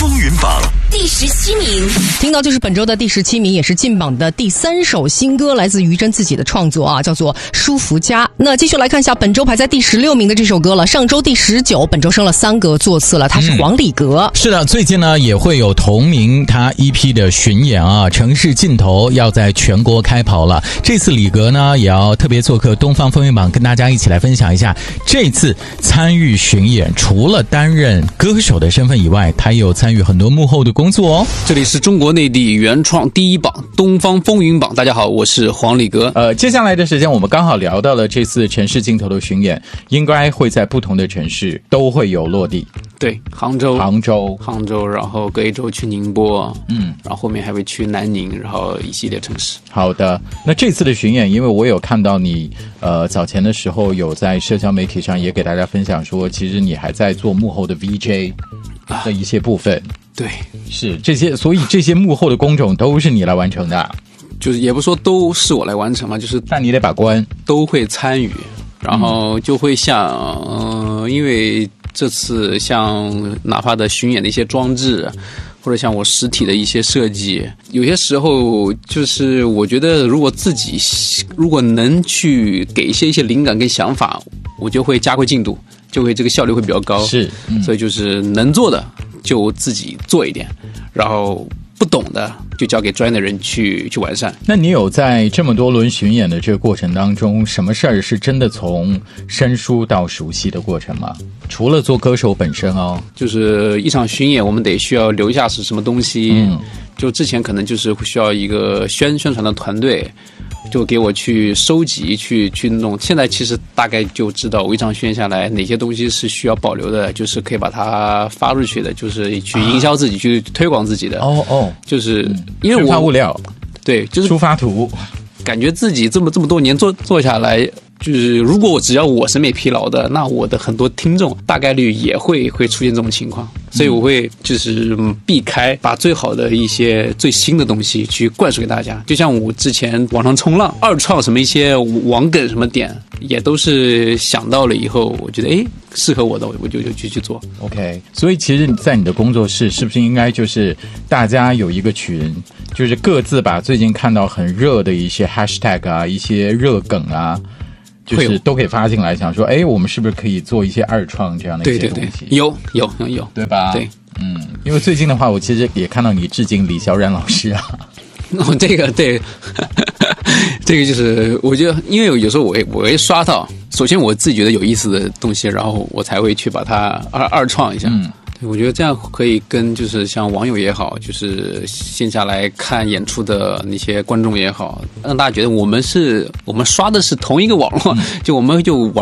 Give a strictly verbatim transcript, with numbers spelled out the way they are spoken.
风云榜第十七名。 听到就是本周的第十七名，也是进榜的第三首新歌，来自于真自己的创作啊，叫做《舒服家》。那继续来看一下本周排在第十六名的这首歌了，上周第十九，本周升了三个座次了，它是黄礼格、 嗯、是的，最近呢也会有同名他 E P 的巡演啊，城市尽头要在全国开跑了。这次礼格呢也要特别做客东方风云榜，跟大家一起来分享一下这次参与巡演，除了担任歌手的身份以外，他也有参与很多幕后的工作哦。 这里是中国内地原创第一榜东方风云榜，大家好，我是黄礼格。 呃，接下来的时间我们刚好聊到了这次城市尽头的巡演，应该会在不同的城市都会有落地。 对，杭州杭州杭州然后隔一周去宁波， 嗯， 然后后面还会去南宁，然后一系列城市。 好的，那这次的巡演，因为我有看到你呃早前的时候有在社交媒体上也给大家分享说，其实你还在做幕后的 V J 的一些部分、啊、 对， 是这些，所以这些幕后的工种都是你来完成的。 就是也不说都是我来完成嘛，就是但你得把关， 都会参与，然后就会像呃因为这次像哪怕的巡演的一些装置，或者像我实体的一些设计，有些时候就是我觉得如果自己如果能去给一些一些灵感跟想法，我就会加快进度，就会这个效率会比较高。 是、嗯、 所以就是能做的就自己做一点，然后不懂的就交给专业的人去去完善。 那你有在这么多轮巡演的这个过程当中，什么事儿是真的从生疏到熟悉的过程吗？除了做歌手本身哦， 就是一场巡演我们得需要留下是什么东西、嗯、就之前可能就是需要一个宣宣传的团队，就给我去收集去去弄。现在其实大概就知道我一场巡演下来哪些东西是需要保留的，就是可以把它发出去的，就是去营销自己、啊、去推广自己的。 哦哦， 就是因为我宣发物料， 对，就是出发图， 感觉自己这么这么多年做做下来，就是如果我只要我审美疲劳的，那我的很多听众大概率也会会出现这种情况，所以我会就是避开把最好的一些最新的东西去灌输给大家。就像我之前网上冲浪二创什么一些网梗什么点，也都是想到了以后，我觉得诶适合我的，我就就去去做。 OK， 所以其实在你的工作室是不是应该就是大家有一个群，就是各自把最近看到很热的一些 hashtag 啊，一些热梗啊，就是都可以发进来，想说哎，我们是不是可以做一些二创这样的一些东西？ 对对对，有有有有， 对吧？ 对， 嗯，因为最近的话我其实也看到你致敬李小冉老师啊。 哦，这个对这个就是我觉得因为有时候我会我会刷到，首先我自己觉得有意思的东西，然后我才会去把它二二创一下。嗯，我觉得这样可以跟就是像网友也好，就是线下来看演出的那些观众也好，让大家觉得我们是我们刷的是同一个网络、嗯、就我们就玩